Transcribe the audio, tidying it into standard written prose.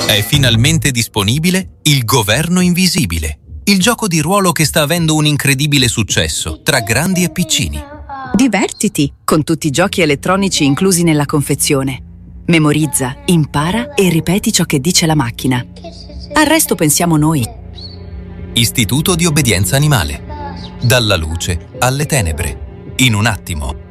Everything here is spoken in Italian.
È finalmente disponibile Il Governo Invisibile, il gioco di ruolo che sta avendo un incredibile successo tra grandi e piccini. Divertiti con tutti i giochi elettronici inclusi nella confezione. Memorizza, impara e ripeti ciò che dice la macchina. Al resto pensiamo noi. Istituto di obbedienza animale. Dalla luce alle tenebre. In un attimo.